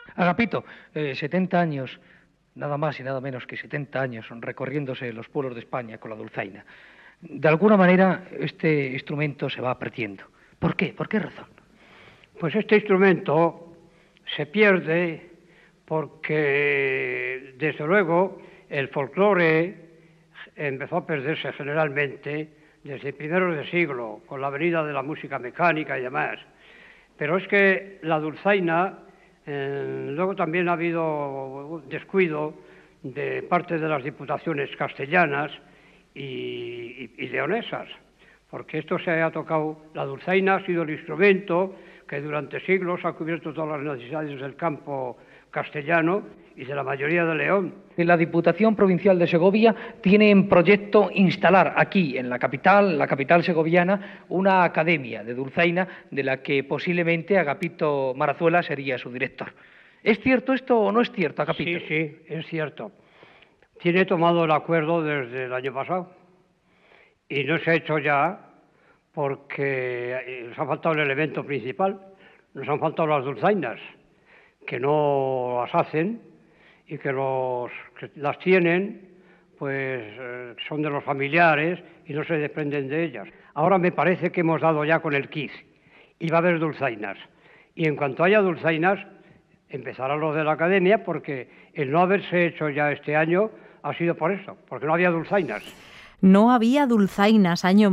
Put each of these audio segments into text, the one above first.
Agapito, 70 años, nada más y nada menos que 70 años recorriéndose los pueblos de España con la dulzaina. De alguna manera este instrumento se va perdiendo. ¿Por qué? ¿Por qué razón? Pues este instrumento se pierde porque, desde luego, el folclore empezó a perderse generalmente desde primeros de siglo, con la venida de la música mecánica y demás. Pero es que la dulzaina, luego también ha habido descuido de parte de las diputaciones castellanas y leonesas, porque esto se ha tocado, la dulzaina ha sido el instrumento que durante siglos ha cubierto todas las necesidades del campo castellano y de la mayoría de León. La Diputación Provincial de Segovia tiene en proyecto instalar aquí, en la capital segoviana, una academia de dulzaina de la que posiblemente Agapito Marazuela sería su director. ¿Es cierto esto o no es cierto, Agapito? Sí, es cierto. Tiene tomado el acuerdo desde el año pasado y no se ha hecho ya porque nos ha faltado el elemento principal, nos han faltado las dulzainas, que no las hacen y que las tienen, pues son de los familiares y no se desprenden de ellas. Ahora me parece que hemos dado ya con el quiz y va a haber dulzainas. Y en cuanto haya dulzainas, empezará lo de la academia, porque el no haberse hecho ya este año ha sido por eso, porque no había dulzainas. No había dulzainas, año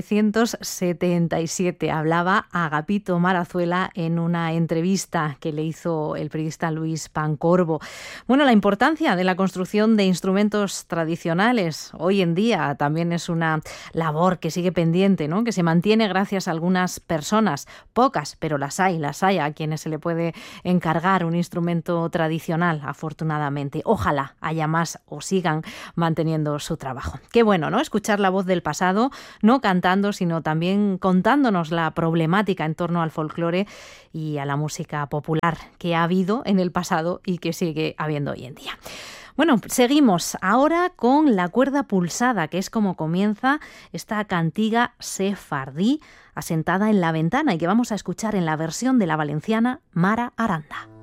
1977. Hablaba Agapito Marazuela en una entrevista que le hizo el periodista Luis Pancorbo. Bueno, la importancia de la construcción de instrumentos tradicionales hoy en día también es una labor que sigue pendiente, ¿no? Que se mantiene gracias a algunas personas, pocas, pero las hay a quienes se le puede encargar un instrumento tradicional, afortunadamente. Ojalá haya más o sigan manteniendo su trabajo. Qué bueno, ¿no? Escuchar la voz del pasado, no cantando, sino también contándonos la problemática en torno al folclore y a la música popular que ha habido en el pasado y que sigue habiendo hoy en día. Bueno, seguimos ahora con La cuerda pulsada, que es como comienza esta cantiga sefardí asentada en la ventana y que vamos a escuchar en la versión de la valenciana Mara Aranda.